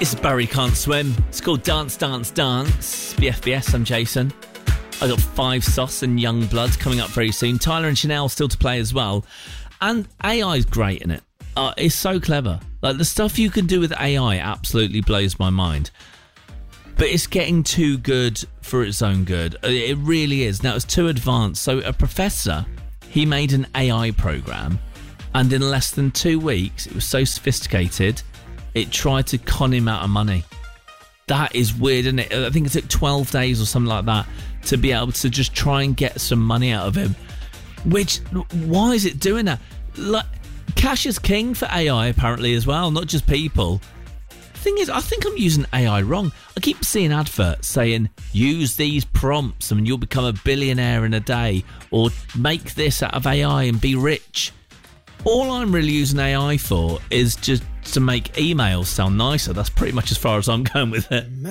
It's Barry Can't Swim. It's called Dance, Dance, Dance. BFBS, I'm Jason. I got Five Sauce and Young Blood coming up very soon. Tyler and Chanel still to play as well. And AI is great in it. It's so clever. Like, the stuff you can do with AI absolutely blows my mind. But it's getting too good for its own good. It really is. Now, it's too advanced. So a professor, he made an AI program, and in less than 2 weeks, it was so sophisticated, it tried to con him out of money. That is weird, isn't it? I think it took 12 days or something like that to be able to just try and get some money out of him. Which, why is it doing that? Like, cash is king for AI apparently as well, not just people. Thing is, I think I'm using AI wrong. I keep seeing adverts saying, use these prompts and you'll become a billionaire in a day, or make this out of AI and be rich. All I'm really using AI for is just to make emails sound nicer. That's pretty much as far as I'm going with it.